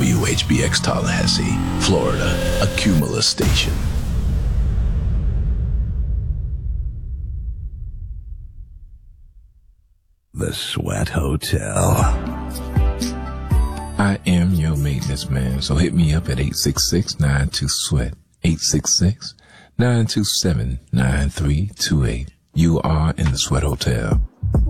WHBX Tallahassee, Florida, a Cumulus station. The Sweat Hotel. I am your maintenance man, so hit me up at 866-92-SWEAT, 866-927-9328. You are in the Sweat Hotel.